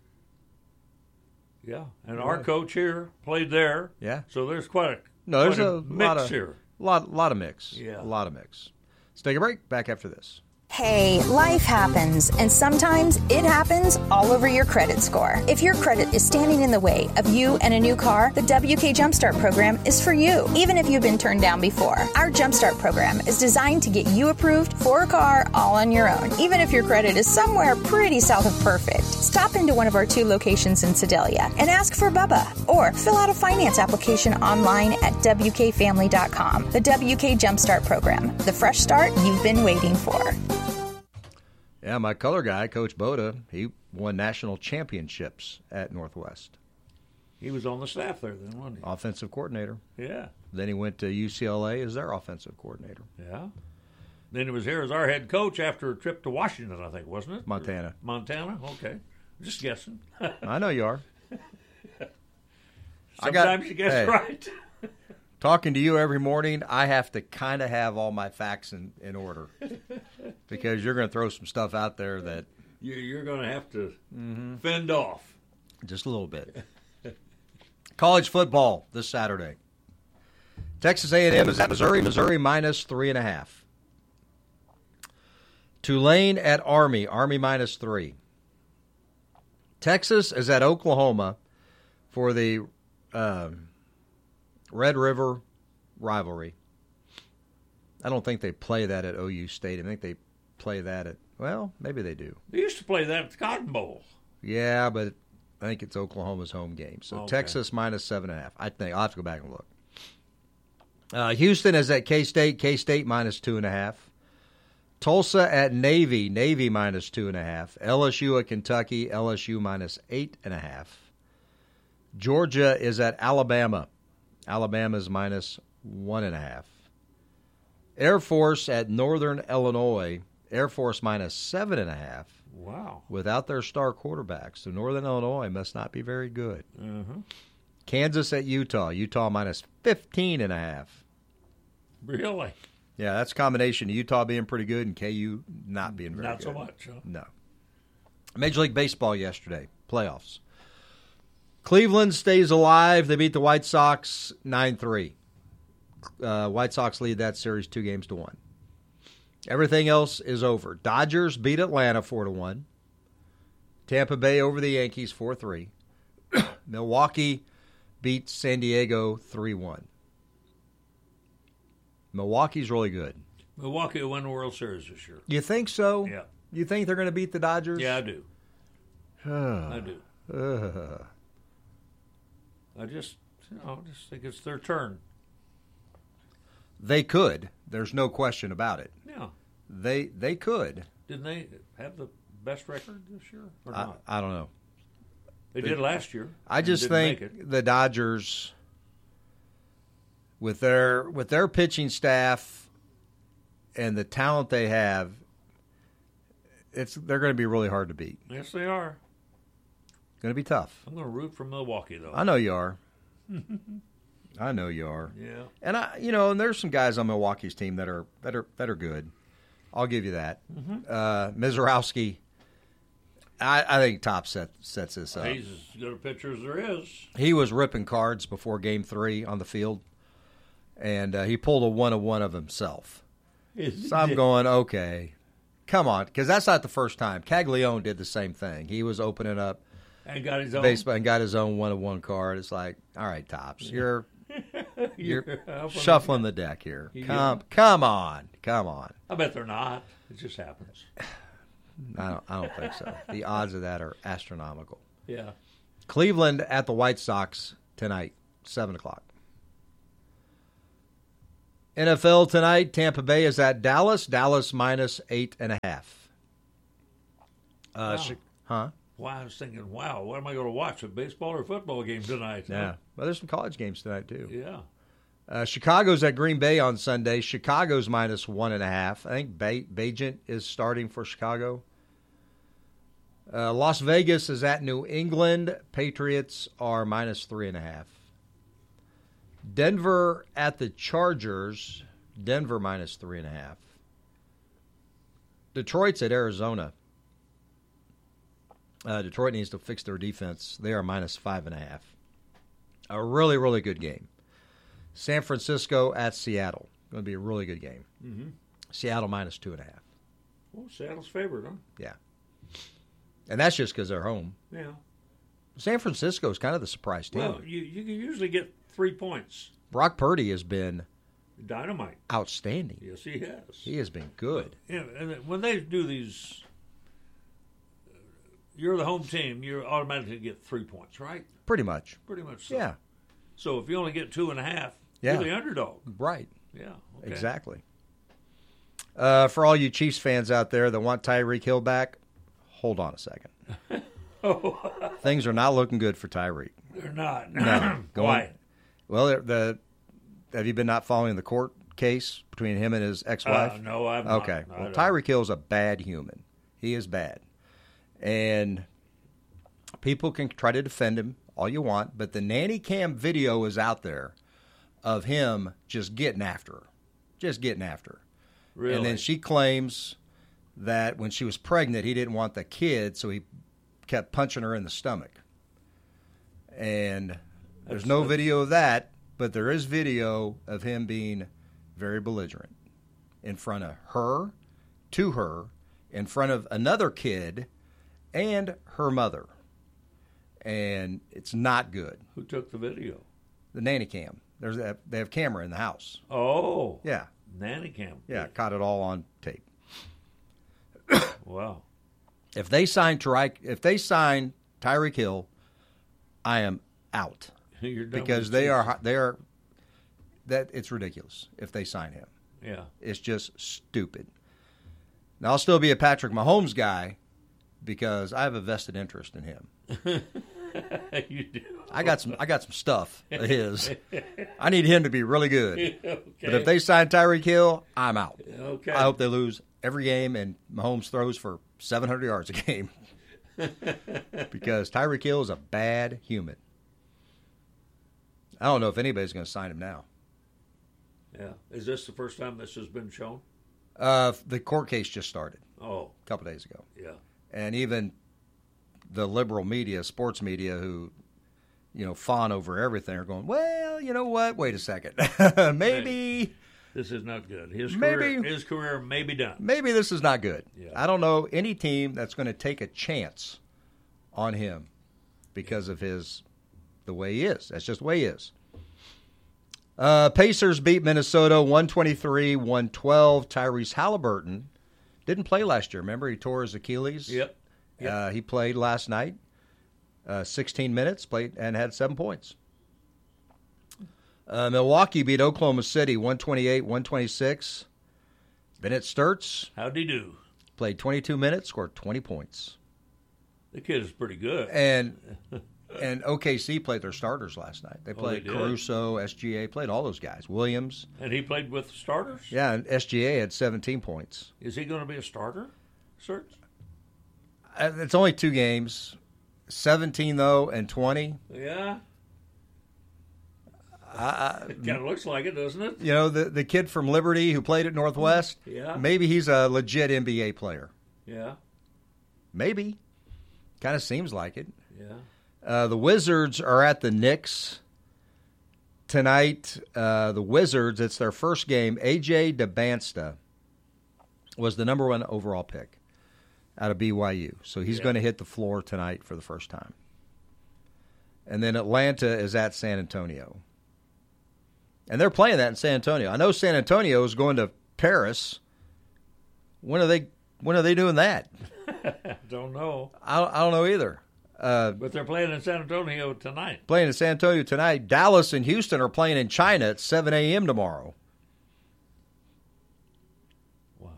Speaker 2: Yeah, and
Speaker 6: Yeah.
Speaker 2: our coach here played there.
Speaker 6: Yeah.
Speaker 2: So there's quite a
Speaker 6: No, there's
Speaker 2: quite
Speaker 6: a,
Speaker 2: mix
Speaker 6: lot of
Speaker 2: here.
Speaker 6: lot lot of mix.
Speaker 2: Yeah.
Speaker 6: A lot of mix. Let's take a break. Back after this.
Speaker 5: Hey, life happens, and sometimes it happens all over your credit score. If your credit is standing in the way of you and a new car, the W K Jumpstart program is for you, even if you've been turned down before. Our Jumpstart program is designed to get you approved for a car all on your own, even if your credit is somewhere pretty south of perfect. Stop into one of our two locations in Sedalia and ask for Bubba, or fill out a finance application online at W K family dot com. The W K Jumpstart program, the fresh start you've been waiting for.
Speaker 6: Yeah, my color guy, Coach Boda, he won national championships at Northwest.
Speaker 2: He was on the staff there then, wasn't he?
Speaker 6: Offensive coordinator.
Speaker 2: Yeah.
Speaker 6: Then he went to U C L A as their offensive coordinator.
Speaker 2: Yeah. Then he was here as our head coach after a trip to Washington, I think, wasn't it?
Speaker 6: Montana.
Speaker 2: Montana? Okay. Just guessing.
Speaker 6: I know you are.
Speaker 2: Sometimes
Speaker 6: I got,
Speaker 2: you guess
Speaker 6: hey,
Speaker 2: right.
Speaker 6: Talking to you every morning, I have to kind of have all my facts in, in order because you're going to throw some stuff out there that
Speaker 2: You- You're going to have to
Speaker 6: Mhm.
Speaker 2: fend off.
Speaker 6: just a little bit. College football this Saturday. Texas A and M is at Missouri. Missouri minus three and a half. Tulane at Army. Army minus three. Texas is at Oklahoma for the um, Red River rivalry. I don't think they play that at O U State. I think they play that at, well, maybe they do.
Speaker 2: They used to play that at the Cotton Bowl.
Speaker 6: Yeah, but I think it's Oklahoma's home game. So
Speaker 2: Okay.
Speaker 6: Texas minus seven and a half. I think I'll have to go back and look. Uh, Houston is at K-State. K-State minus two and a half. Tulsa at Navy. Navy minus two and a half. L S U at Kentucky. L S U minus eight and a half. Georgia is at Alabama. Alabama's minus one and a half. Air Force at Northern Illinois. Air Force minus seven and a half.
Speaker 2: Wow.
Speaker 6: Without their star quarterback. So Northern Illinois must not be very good.
Speaker 2: Uh-huh.
Speaker 6: Kansas at Utah. Utah minus fifteen and a half.
Speaker 2: Really?
Speaker 6: Yeah, that's a combination of Utah being pretty good and K U not being very
Speaker 2: Not
Speaker 6: good.
Speaker 2: so much, huh?
Speaker 6: No. Major League Baseball yesterday. Playoffs. Cleveland stays alive. They beat the White Sox nine three. Uh, White Sox lead that series two games to one. Everything else is over. Dodgers beat Atlanta four to one. Tampa Bay over the Yankees four three. Milwaukee beat San Diego three one. Milwaukee's really good.
Speaker 2: Milwaukee will win the World Series this year.
Speaker 6: You think so?
Speaker 2: Yeah.
Speaker 6: You think they're going to beat the Dodgers?
Speaker 2: Yeah, I do. I do.
Speaker 6: Uh.
Speaker 2: I just, you know, just think it's their turn.
Speaker 6: They could. There's no question about it.
Speaker 2: Yeah.
Speaker 6: They they could.
Speaker 2: Didn't they have the best record this year or
Speaker 6: I,
Speaker 2: not?
Speaker 6: I don't know.
Speaker 2: They did last year.
Speaker 6: I just think the Dodgers, with their with their pitching staff and the talent they have, it's they're going to be really hard to beat.
Speaker 2: Yes, they are.
Speaker 6: Going to be tough.
Speaker 2: I'm going to root for Milwaukee, though.
Speaker 6: I know you are. I know you are.
Speaker 2: Yeah.
Speaker 6: And I, you know, and there's some guys on Milwaukee's team that are that are that are good. I'll give you that.
Speaker 2: Mm-hmm.
Speaker 6: Uh, Mizorowski, I, I think top set sets this up.
Speaker 2: He's as good a pitcher as there is.
Speaker 6: He was ripping cards before Game Three on the field, and uh, he pulled a one of one of himself.
Speaker 2: Yes,
Speaker 6: so I'm
Speaker 2: did.
Speaker 6: going, okay, come on, because that's not the first time. Caglione did the same thing. He was opening up
Speaker 2: and got his own
Speaker 6: baseball and got his own one of one card. It's like, all right, Tops, you're you're,
Speaker 2: you're
Speaker 6: shuffling the deck here.
Speaker 2: Yeah.
Speaker 6: Come, come on, come on.
Speaker 2: I bet they're not. It just happens.
Speaker 6: I don't, I don't think so. The odds of that are astronomical.
Speaker 2: Yeah.
Speaker 6: Cleveland at the White Sox tonight, seven o'clock. N F L tonight, Tampa Bay is at Dallas. Dallas minus eight and a half. Uh,
Speaker 2: Wow.
Speaker 6: Chi- huh?
Speaker 2: Wow, I was thinking, wow, what am I going to watch, a baseball or football game tonight?
Speaker 6: Yeah. Well, there's some college games tonight, too.
Speaker 2: Yeah.
Speaker 6: Uh, Chicago's at Green Bay on Sunday. Chicago's minus one and a half. I think ba- Bajent is starting for Chicago. Uh, Las Vegas is at New England. Patriots are minus three and a half. Denver at the Chargers. Denver minus three and a half. Detroit's at Arizona. Uh, Detroit needs to fix their defense. They are minus five and a half. A really, really good game. San Francisco at Seattle. Going to be a really good game.
Speaker 2: Mm-hmm.
Speaker 6: Seattle minus two and a half.
Speaker 2: Well, Seattle's favored, huh?
Speaker 6: Yeah. And that's just because they're home.
Speaker 2: Yeah.
Speaker 6: San Francisco is kind of the surprise team.
Speaker 2: Well, you, you can usually get three points.
Speaker 6: Brock Purdy has been
Speaker 2: Dynamite.
Speaker 6: outstanding.
Speaker 2: Yes, he has.
Speaker 6: He has been good.
Speaker 2: Yeah, and when they do these, you're the home team, you automatically get three points, right?
Speaker 6: Pretty much.
Speaker 2: Pretty much so.
Speaker 6: Yeah.
Speaker 2: So if you only get two and a half,
Speaker 6: Yeah.
Speaker 2: you're the underdog.
Speaker 6: Right.
Speaker 2: Yeah. Okay.
Speaker 6: Exactly. Uh, for all you Chiefs fans out there that want Tyreek Hill back, hold on a second.
Speaker 2: oh.
Speaker 6: Things are not looking good for Tyreek.
Speaker 2: They're not.
Speaker 6: No. Going,
Speaker 2: Why?
Speaker 6: Well, the have you been not following the court case between him and his ex-wife?
Speaker 2: Uh, no, I've not.
Speaker 6: Okay.
Speaker 2: No, I
Speaker 6: Well,
Speaker 2: don't.
Speaker 6: Tyreek Hill's a bad human. He is bad. And people can try to defend him all you want, but the nanny cam video is out there of him just getting after her. Just getting after her.
Speaker 2: Really?
Speaker 6: And then she claims that when she was pregnant, he didn't want the kid, so he kept punching her in the stomach. And there's
Speaker 2: That's-
Speaker 6: no
Speaker 2: that's-
Speaker 6: video of that, but there is video of him being very belligerent in front of her, to her, in front of another kid, and her mother. And it's not good.
Speaker 2: Who took the video?
Speaker 6: The nanny cam. There's a, they have camera in the house.
Speaker 2: Oh.
Speaker 6: Yeah.
Speaker 2: Nanny cam.
Speaker 6: Yeah, caught it all on tape.
Speaker 2: Wow.
Speaker 6: If they sign Tyreek, if they sign Tyreek Hill, I am out
Speaker 2: You're done
Speaker 6: because
Speaker 2: with
Speaker 6: they
Speaker 2: Chiefs.
Speaker 6: are they are that it's ridiculous if they sign him.
Speaker 2: Yeah.
Speaker 6: It's just stupid. Now I'll still be a Patrick Mahomes guy because I have a vested interest in him.
Speaker 2: You do.
Speaker 6: I got some I got some stuff of his. I need him to be really good.
Speaker 2: Okay.
Speaker 6: But if they sign Tyreek Hill, I'm out.
Speaker 2: Okay.
Speaker 6: I hope they lose every game and Mahomes throws for seven hundred yards a game. Because Tyreek Hill is a bad human. I don't know if anybody's going to sign him now.
Speaker 2: Yeah. Is this the first time this has been shown?
Speaker 6: Uh, the court case just started.
Speaker 2: Oh.
Speaker 6: A couple days ago.
Speaker 2: Yeah.
Speaker 6: And even the liberal media, sports media, who you know, fawn over everything are going, well, you know what? Wait a second. Maybe
Speaker 2: this is not good. His
Speaker 6: maybe,
Speaker 2: career, his career may be done.
Speaker 6: Maybe this is not good.
Speaker 2: Yeah.
Speaker 6: I don't know any team that's going to take a chance on him because of his the way he is. That's just the way he is. Uh, Pacers beat Minnesota one twenty-three one twelve. Tyrese Halliburton didn't play last year. Remember, he tore his Achilles.
Speaker 2: Yep. yep.
Speaker 6: Uh, he played last night, uh, sixteen minutes, played and had seven points. Uh, Milwaukee beat Oklahoma City one twenty-eight one twenty-six. Bennett Sturts.
Speaker 2: How'd he do?
Speaker 6: Played twenty-two minutes, scored twenty points.
Speaker 2: The kid is pretty good.
Speaker 6: And and O K C played their starters last night. They played
Speaker 2: oh, they
Speaker 6: Caruso, S G A, played all those guys. Williams.
Speaker 2: And he played with starters?
Speaker 6: Yeah, and S G A had seventeen points.
Speaker 2: Is he going to be a starter, Search?
Speaker 6: Uh, it's only two games. seventeen, though, and twenty.
Speaker 2: Yeah.
Speaker 6: Uh,
Speaker 2: it kind of looks like it, doesn't it?
Speaker 6: You know, the, the kid from Liberty who played at Northwest?
Speaker 2: Yeah.
Speaker 6: Maybe he's a legit N B A player.
Speaker 2: Yeah.
Speaker 6: Maybe. Kind of seems like it.
Speaker 2: Yeah.
Speaker 6: Uh, the Wizards are at the Knicks tonight. Uh, the Wizards, it's their first game. A J DeBansta was the number one overall pick out of B Y U. So he's
Speaker 2: yeah.
Speaker 6: going to hit the floor tonight for the first time. And then Atlanta is at San Antonio. And they're playing that in San Antonio. I know San Antonio is going to Paris. When are they when are they doing that?
Speaker 2: Don't know.
Speaker 6: I don't, I don't know either. Uh,
Speaker 2: but they're playing in San Antonio tonight.
Speaker 6: Playing in San Antonio tonight. Dallas and Houston are playing in China at seven a.m. tomorrow.
Speaker 2: Wow.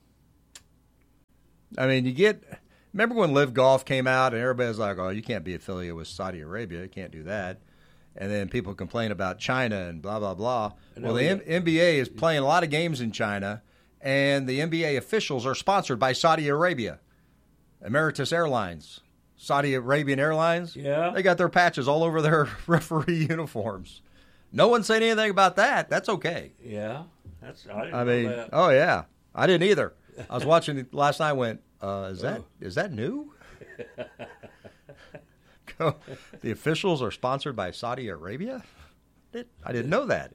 Speaker 6: I mean, you get... Remember when Live Golf came out and everybody was like, oh, you can't be affiliated with Saudi Arabia. You can't do that. And then people complain about China and blah, blah, blah. Well, the M- N B A is playing a lot of games in China, and the N B A officials are sponsored by Saudi Arabia. Emirates Airlines. Saudi Arabian Airlines.
Speaker 2: Yeah.
Speaker 6: They got their patches all over their referee uniforms. No one said anything about that. That's okay.
Speaker 2: Yeah. That's. I, didn't
Speaker 6: I
Speaker 2: know
Speaker 6: mean,
Speaker 2: that.
Speaker 6: oh, yeah. I didn't either. I was watching it last night and went, uh, is that
Speaker 2: Oh.
Speaker 6: is that new? The officials are sponsored by Saudi Arabia? I didn't know that.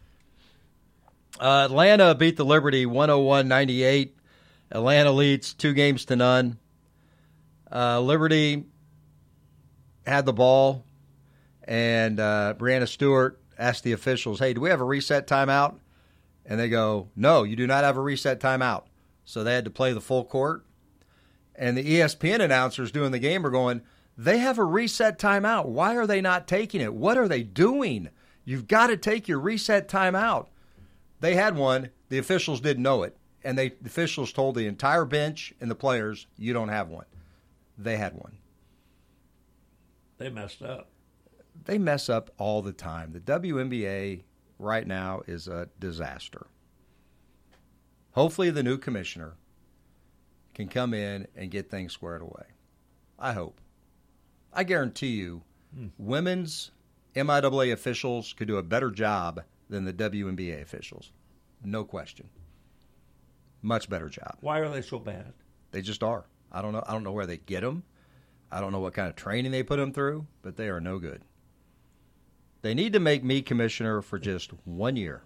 Speaker 6: Uh, Atlanta beat the Liberty one oh one ninety-eight. Atlanta leads two games to none. Uh, Liberty had the ball, and uh, Brianna Stewart asked the officials, hey, do we have a reset timeout? And they go, no, you do not have a reset timeout. So they had to play the full court. And the E S P N announcers doing the game are going, they have a reset timeout. Why are they not taking it? What are they doing? You've got to take your reset timeout. They had one. The officials didn't know it. And they, the officials told the entire bench and the players, you don't have one. They had one.
Speaker 2: They messed up.
Speaker 6: They mess up all the time. The W N B A right now is a disaster. Hopefully the new commissioner can come in and get things squared away. I hope. I guarantee you, hmm. women's M I A A officials could do a better job than the W N B A officials. No question. Much better job.
Speaker 2: Why are they so bad?
Speaker 6: They just are. I don't know. I don't know where they get them. I don't know what kind of training they put them through, but they are no good. They need to make me commissioner for just one year.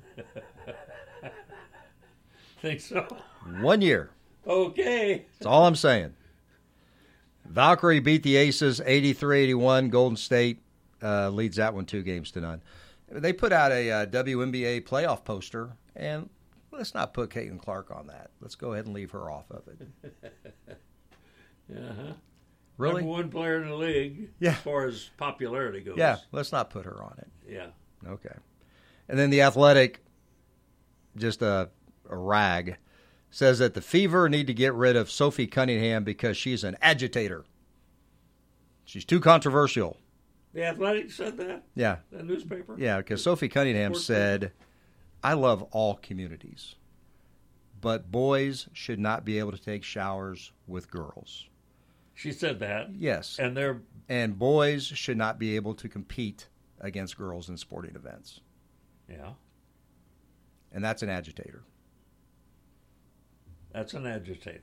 Speaker 2: Think so?
Speaker 6: One year.
Speaker 2: Okay.
Speaker 6: That's all I'm saying. Valkyrie beat the Aces eighty-three eighty-one. Golden State uh, leads that one two games to none. They put out a uh, W N B A playoff poster, and let's not put Caitlin Clark on that. Let's go ahead and leave her off of it.
Speaker 2: Uh-huh.
Speaker 6: Really?
Speaker 2: Number one player in the league
Speaker 6: yeah.
Speaker 2: as far as popularity goes.
Speaker 6: Yeah, let's not put her on it.
Speaker 2: Yeah.
Speaker 6: Okay. And then the Athletic, just a, a rag, says that the Fever need to get rid of Sophie Cunningham because she's an agitator. She's too controversial.
Speaker 2: The Athletic said that?
Speaker 6: Yeah.
Speaker 2: The newspaper?
Speaker 6: Yeah, because Sophie Cunningham
Speaker 2: Sports
Speaker 6: said,
Speaker 2: paper.
Speaker 6: I love all communities, but boys should not be able to take showers with girls.
Speaker 2: She said that.
Speaker 6: Yes.
Speaker 2: And they're
Speaker 6: and boys should not be able to compete against girls in sporting events.
Speaker 2: Yeah.
Speaker 6: And that's an agitator.
Speaker 2: That's an agitator.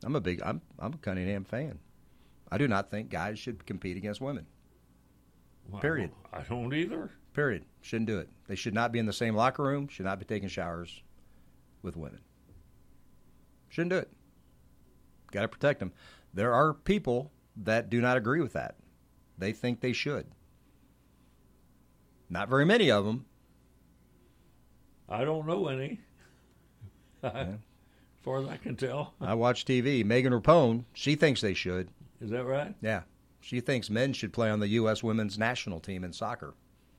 Speaker 6: I'm a big I'm I'm a Cunningham fan. I do not think guys should compete against women.
Speaker 2: Well,
Speaker 6: Period.
Speaker 2: I don't either.
Speaker 6: Period. Shouldn't do it. They should not be in the same locker room. Should not be taking showers with women. Shouldn't do it. Got to protect them. There are people that do not agree with that. They think they should. Not very many of them.
Speaker 2: I don't know any. Yeah. As far as I can tell.
Speaker 6: I watch T V. Megan Rapone, she thinks they should.
Speaker 2: Is that right?
Speaker 6: Yeah. She thinks men should play on the U S women's national team in soccer.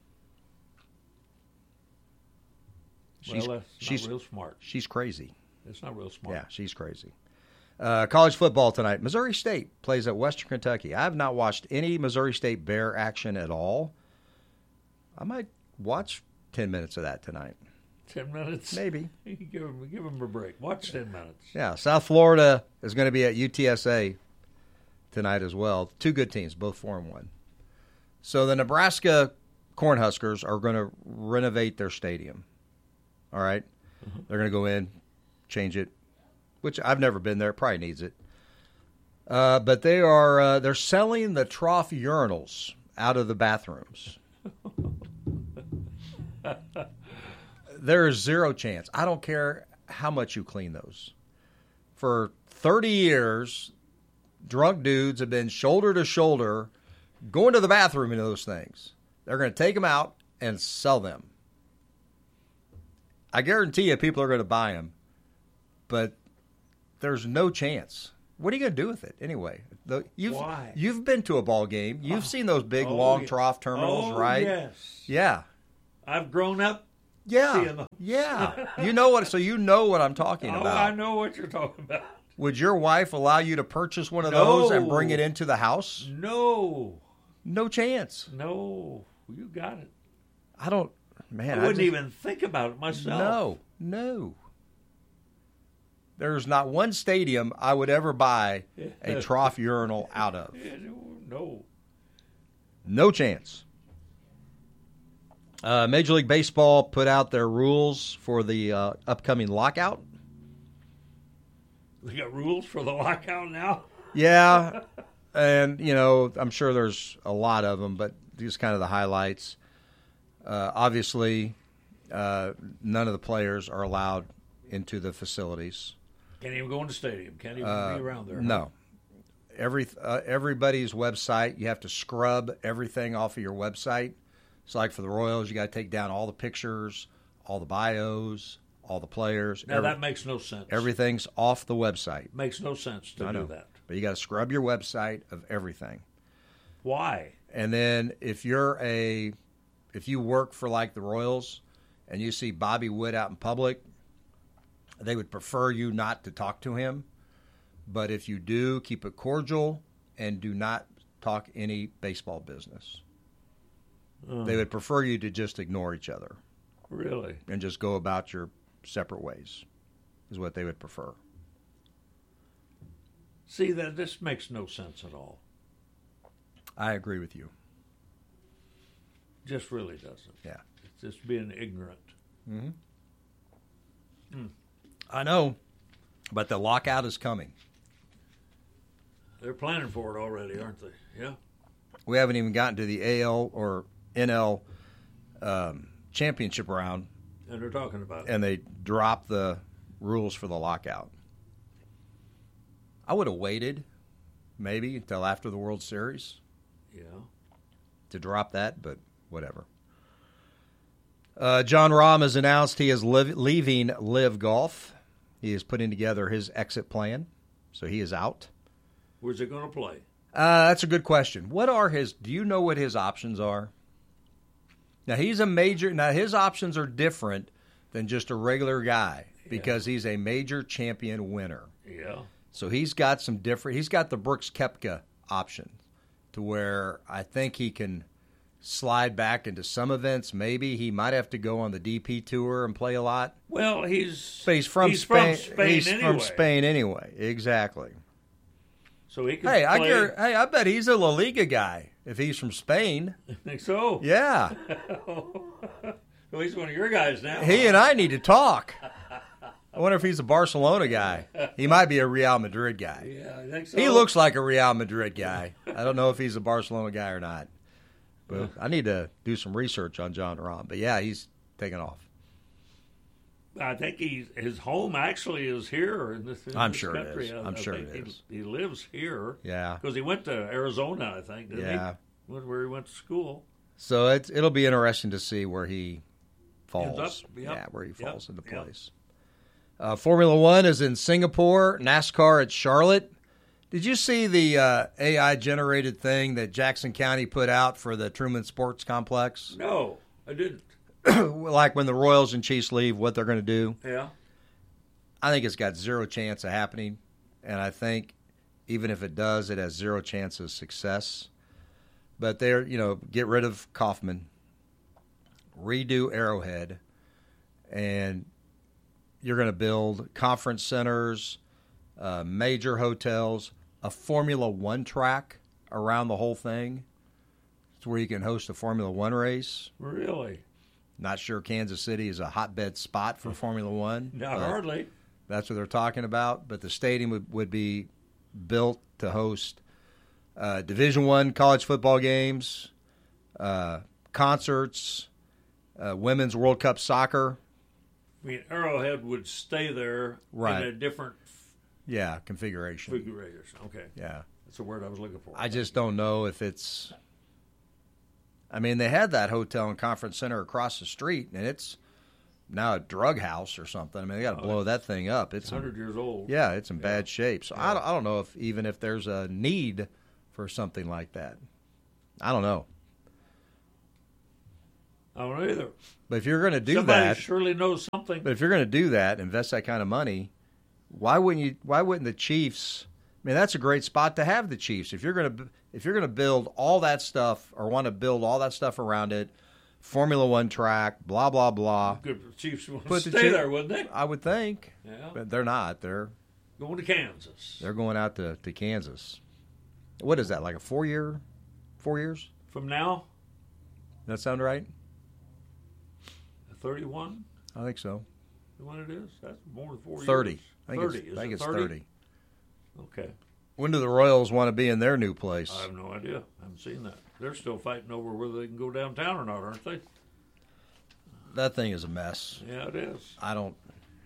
Speaker 6: She's,
Speaker 2: well, that's
Speaker 6: she's,
Speaker 2: not real smart.
Speaker 6: She's crazy.
Speaker 2: It's not real smart.
Speaker 6: Yeah, she's crazy. Uh, college football tonight. Missouri State plays at Western Kentucky. I have not watched any Missouri State Bear action at all. I might watch ten minutes of that tonight.
Speaker 2: Ten minutes?
Speaker 6: Maybe.
Speaker 2: give them, give them a break. Watch ten minutes.
Speaker 6: Yeah, South Florida is going to be at U T S A tonight as well. Two good teams, both four and one. So the Nebraska Cornhuskers are going to renovate their stadium. All right? Mm-hmm. They're going to go in, change it, which I've never been there. Probably needs it. Uh, but they are uh, they're selling the trough urinals out of the bathrooms. There is zero chance. I don't care how much you clean those. For thirty years, drunk dudes have been shoulder to shoulder going to the bathroom in those things. They're going to take them out and sell them. I guarantee you people are going to buy them, but there's no chance. What are you going to do with it anyway? The, you've,
Speaker 2: Why?
Speaker 6: You've been to a ball game. You've oh. seen those big,
Speaker 2: oh,
Speaker 6: long
Speaker 2: yeah.
Speaker 6: trough terminals,
Speaker 2: oh,
Speaker 6: right?
Speaker 2: yes.
Speaker 6: Yeah.
Speaker 2: I've grown up
Speaker 6: yeah.
Speaker 2: seeing them.
Speaker 6: Yeah. You know what? So you know what I'm talking
Speaker 2: oh,
Speaker 6: about.
Speaker 2: I know what you're talking about.
Speaker 6: Would your wife allow you to purchase one of
Speaker 2: no.
Speaker 6: those and bring it into the house?
Speaker 2: No.
Speaker 6: No chance.
Speaker 2: No. You got it.
Speaker 6: I don't, man.
Speaker 2: I wouldn't
Speaker 6: I just,
Speaker 2: even think about it myself.
Speaker 6: No. No. There's not one stadium I would ever buy a trough urinal out of.
Speaker 2: No.
Speaker 6: No chance. Uh, Major League Baseball put out their rules for the uh, upcoming lockout.
Speaker 2: They got rules for the lockout now?
Speaker 6: Yeah. And, you know, I'm sure there's a lot of them, but these are kind of the highlights. Uh, obviously, uh, none of the players are allowed into the facilities.
Speaker 2: Can't even go in the stadium. Can't even
Speaker 6: uh,
Speaker 2: be around there.
Speaker 6: No. Every uh, everybody's website, you have to scrub everything off of your website. So, like for the Royals, you got to take down all the pictures, all the bios, all the players.
Speaker 2: Now,
Speaker 6: every,
Speaker 2: that makes no sense.
Speaker 6: Everything's off the website.
Speaker 2: Makes no sense to
Speaker 6: I
Speaker 2: do
Speaker 6: know.
Speaker 2: that.
Speaker 6: But you got to scrub your website of everything.
Speaker 2: Why?
Speaker 6: And then if you're a, if you work for like the Royals and you see Bobby Witt out in public, they would prefer you not to talk to him. But if you do, keep it cordial and do not talk any baseball business. Uh, they would prefer you to just ignore each other.
Speaker 2: Really?
Speaker 6: And just go about your separate ways is what they would prefer.
Speaker 2: See, that this makes no sense at all.
Speaker 6: I agree with you.
Speaker 2: Just really doesn't.
Speaker 6: Yeah.
Speaker 2: It's just being ignorant.
Speaker 6: Mm-hmm.
Speaker 2: Hmm.
Speaker 6: I know, but the lockout is coming.
Speaker 2: They're planning for it already, aren't they? Yeah.
Speaker 6: We haven't even gotten to the A L or N L um, championship round.
Speaker 2: And they're talking about it.
Speaker 6: And they dropped the rules for the lockout. I would have waited maybe until after the World Series.
Speaker 2: Yeah.
Speaker 6: To drop that, but whatever. Uh, John Rahm has announced he is live, leaving Live Golf. He is putting together his exit plan, so he is out.
Speaker 2: Where's he going to play?
Speaker 6: Uh, that's a good question. What are his? Do you know what his options are? Now he's a major. Now his options are different than just a regular guy because yeah. he's a major champion winner.
Speaker 2: Yeah.
Speaker 6: So he's got some different. He's got the Brooks Koepka option, to where I think he can slide back into some events. Maybe he might have to go on the D P tour and play a lot.
Speaker 2: Well, he's
Speaker 6: but he's from
Speaker 2: he's
Speaker 6: Spain.
Speaker 2: From Spain
Speaker 6: he's
Speaker 2: anyway.
Speaker 6: from Spain anyway. Exactly.
Speaker 2: So he can
Speaker 6: hey,
Speaker 2: play.
Speaker 6: I get, hey, I bet he's a La Liga guy if he's from Spain.
Speaker 2: I think so.
Speaker 6: Yeah.
Speaker 2: Well, he's one of your guys now.
Speaker 6: He and I need to talk. I wonder if he's a Barcelona guy. He might be a Real Madrid guy.
Speaker 2: Yeah, I think so.
Speaker 6: He looks like a Real Madrid guy. I don't know if he's a Barcelona guy or not. But I need to do some research on John Rahm. But, yeah, he's taking off.
Speaker 2: I think he's, his home actually is here in this, in
Speaker 6: I'm
Speaker 2: this
Speaker 6: sure
Speaker 2: country.
Speaker 6: it is. I'm
Speaker 2: I,
Speaker 6: sure
Speaker 2: I
Speaker 6: it is.
Speaker 2: He, he lives here.
Speaker 6: Yeah.
Speaker 2: Because he went to Arizona, I think, didn't
Speaker 6: yeah.
Speaker 2: he? Where he went to school.
Speaker 6: So it's, it'll be interesting to see where he falls.
Speaker 2: Up, yep.
Speaker 6: Yeah, where he falls
Speaker 2: yep.
Speaker 6: into place. Yep. Uh, Formula One is in Singapore. NASCAR at Charlotte. Did you see the uh, A I-generated thing that Jackson County put out for the Truman Sports Complex?
Speaker 2: No, I didn't.
Speaker 6: Like when the Royals and Chiefs leave, what they're going to do?
Speaker 2: Yeah.
Speaker 6: I think it's got zero chance of happening, and I think even if it does, it has zero chance of success. But they're, you know, get rid of Kaufman, redo Arrowhead, and you're going to build conference centers, uh, major hotels, a Formula One track around the whole thing. It's where you can host a Formula One race.
Speaker 2: Really?
Speaker 6: Not sure Kansas City is a hotbed spot for Formula One.
Speaker 2: Not hardly.
Speaker 6: That's what they're talking about. But the stadium would, would be built to host uh, Division One college football games, uh, concerts, uh, women's World Cup soccer.
Speaker 2: I mean, Arrowhead would stay there
Speaker 6: right.
Speaker 2: in a different
Speaker 6: yeah configuration.
Speaker 2: Configuration. Okay.
Speaker 6: Yeah,
Speaker 2: that's the word I was looking for.
Speaker 6: I just don't know if it's. I mean, they had that hotel and conference center across the street, and it's now a drug house or something. I mean, they got to
Speaker 2: oh,
Speaker 6: blow that thing up. It's
Speaker 2: one hundred years old.
Speaker 6: Yeah, it's in
Speaker 2: yeah.
Speaker 6: bad shape. So yeah. I, don't, I don't know if even if there's a need for something like that. I don't know.
Speaker 2: I don't know either.
Speaker 6: But if you're going to do
Speaker 2: Somebody
Speaker 6: that,
Speaker 2: surely knows something.
Speaker 6: But if you're going to do that, invest that kind of money, why wouldn't you? Why wouldn't the Chiefs? I mean, that's a great spot to have the Chiefs. If you're going to if you're going to build all that stuff or want to build all that stuff around it, Formula One track, blah blah blah.
Speaker 2: Good Chiefs want
Speaker 6: Put
Speaker 2: to
Speaker 6: the
Speaker 2: stay
Speaker 6: Chief-
Speaker 2: there, wouldn't they?
Speaker 6: I would think.
Speaker 2: Yeah.
Speaker 6: But they're not. They're
Speaker 2: going to Kansas.
Speaker 6: They're going out to, to Kansas. What is that? Like a four year, four years
Speaker 2: from now?
Speaker 6: That sound right?
Speaker 2: Thirty-one.
Speaker 6: I think so.
Speaker 2: When it is, that's more than four
Speaker 6: thirty.
Speaker 2: years.
Speaker 6: I think
Speaker 2: thirty.
Speaker 6: It's,
Speaker 2: is
Speaker 6: I think
Speaker 2: it
Speaker 6: it's
Speaker 2: thirty?
Speaker 6: thirty.
Speaker 2: Okay.
Speaker 6: When do the Royals want to be in their new place?
Speaker 2: I have no idea. I haven't seen that. They're still fighting over whether they can go downtown or not, aren't they?
Speaker 6: That thing is a mess.
Speaker 2: Yeah, it is.
Speaker 6: I don't.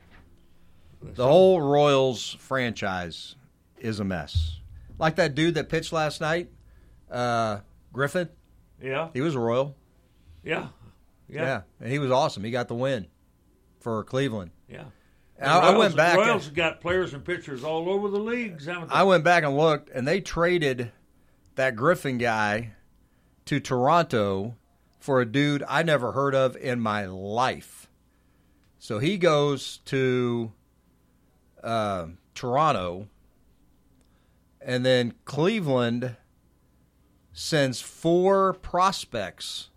Speaker 6: The whole Royals franchise is a mess. Like that dude that pitched last night, uh, Griffin.
Speaker 2: Yeah.
Speaker 6: He was a Royal.
Speaker 2: Yeah. Yeah.
Speaker 6: Yeah. And he was awesome. He got the win for Cleveland.
Speaker 2: Yeah.
Speaker 6: And I, I went back.
Speaker 2: The Royals have got players and pitchers all over the leagues, haven't they?
Speaker 6: I went back and looked, and they traded that Griffin guy to Toronto for a dude I never heard of in my life. So he goes to uh, Toronto, and then Cleveland sends four prospects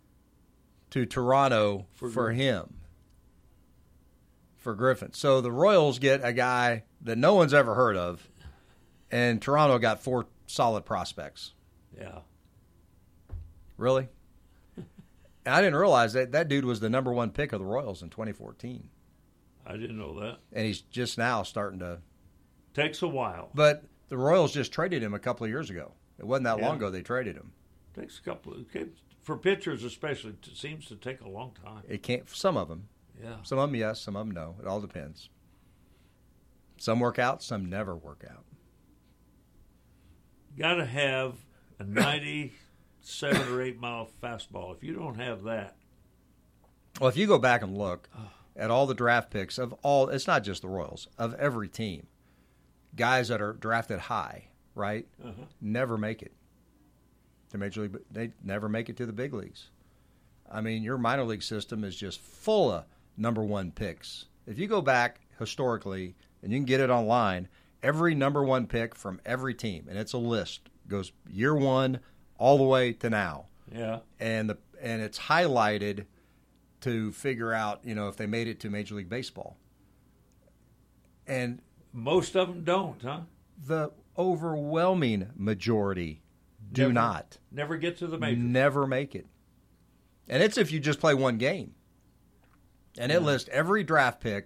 Speaker 6: to Toronto for, for him. For Griffin. So the Royals get a guy that no one's ever heard of, and Toronto got four solid prospects.
Speaker 2: Yeah.
Speaker 6: Really? And I didn't realize that that dude was the number one pick of the Royals in twenty fourteen.
Speaker 2: I didn't know that.
Speaker 6: And he's just now starting to...
Speaker 2: Takes a while.
Speaker 6: But the Royals just traded him a couple of years ago. It wasn't that
Speaker 2: yeah.
Speaker 6: long ago they traded him.
Speaker 2: Takes a couple of... For pitchers especially, it seems to take a long time.
Speaker 6: It can't... Some of them.
Speaker 2: Yeah.
Speaker 6: Some of them, yes. Some of them, no. It all depends. Some work out. Some never work out.
Speaker 2: Got to have a ninety-seven or eight mile fastball. If you don't have that.
Speaker 6: Well, if you go back and look at all the draft picks of all, it's not just the Royals, of every team, guys that are drafted high, right,
Speaker 2: uh-huh.
Speaker 6: never make it to Major League. They never make it to the big leagues. I mean, your minor league system is just full of number one picks. If you go back historically, and you can get it online, every number one pick from every team, and it's a list, goes year one all the way to now.
Speaker 2: Yeah.
Speaker 6: And the and it's highlighted to figure out, you know, if they made it to Major League Baseball. And
Speaker 2: most of them don't, huh?
Speaker 6: The overwhelming majority do
Speaker 2: never,
Speaker 6: not.
Speaker 2: Never get to the majors.
Speaker 6: Never make it. And it's if you just play one game. And it
Speaker 2: yeah.
Speaker 6: lists every draft pick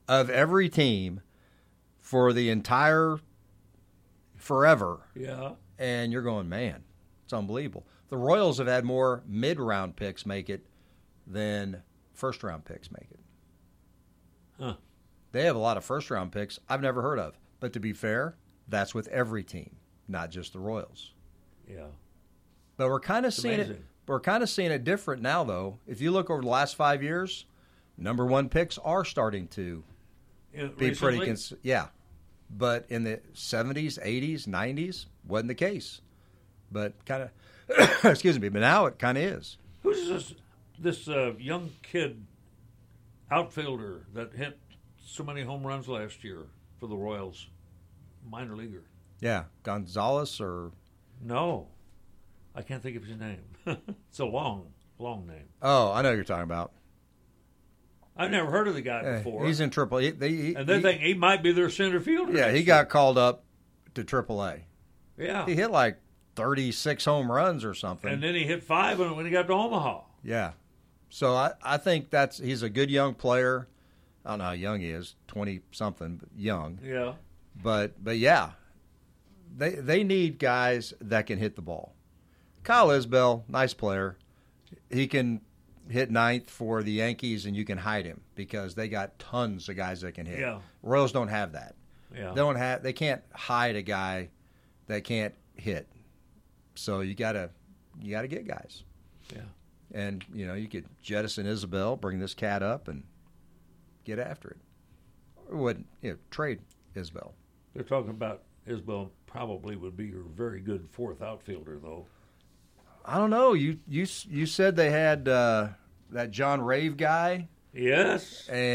Speaker 6: of every team for the entire forever.
Speaker 2: Yeah.
Speaker 6: And you're going, man, it's unbelievable. The Royals have had more mid-round picks make it than first-round picks make it.
Speaker 2: Huh.
Speaker 6: They have a lot of first-round picks I've never heard of. But to be fair, that's with every team, not just the Royals.
Speaker 2: Yeah.
Speaker 6: But we're kind of
Speaker 2: It's
Speaker 6: seeing
Speaker 2: amazing.
Speaker 6: it. We're kind of seeing it different now, though. If you look over the last five years, number one picks are starting to
Speaker 2: Yeah,
Speaker 6: be pretty.
Speaker 2: recently?
Speaker 6: Cons- yeah, but in the seventies, eighties, nineties, wasn't the case. But kind of, excuse me. But now it kind of is.
Speaker 2: Who's this? This uh, young kid outfielder that hit so many home runs last year for the Royals, minor leaguer.
Speaker 6: Yeah, Gonzalez or
Speaker 2: No, I can't think of his name. It's a long, long name.
Speaker 6: oh, I know who you're talking about.
Speaker 2: I've never heard of the guy
Speaker 6: Yeah,
Speaker 2: before.
Speaker 6: he's in Triple A. They, he,
Speaker 2: and they
Speaker 6: he-
Speaker 2: think he might be their center fielder.
Speaker 6: Yeah,
Speaker 2: next
Speaker 6: he
Speaker 2: year.
Speaker 6: got called up to Triple A.
Speaker 2: Yeah.
Speaker 6: He hit like thirty-six home runs or something.
Speaker 2: And then he hit five when when he got to Omaha.
Speaker 6: Yeah. So I, I think that's he's a good young player. I don't know how young he is, twenty-something, but young.
Speaker 2: Yeah.
Speaker 6: But but yeah, they they need guys that can hit the ball. Kyle Isbell, nice player. He can hit ninth for the Yankees, and you can hide him because they got tons of guys that can hit.
Speaker 2: Yeah.
Speaker 6: Royals don't have that.
Speaker 2: Yeah.
Speaker 6: They don't have. They can't hide a guy that can't hit. So you gotta you gotta get guys.
Speaker 2: Yeah.
Speaker 6: And you know you could jettison Isabel, bring this cat up, and get after it. Or wouldn't you know, trade Isbell?
Speaker 2: They're talking about Isbell probably would be your very good fourth outfielder, though.
Speaker 6: I don't know. You you you said they had uh, that John Rave guy.
Speaker 2: Yes.
Speaker 6: And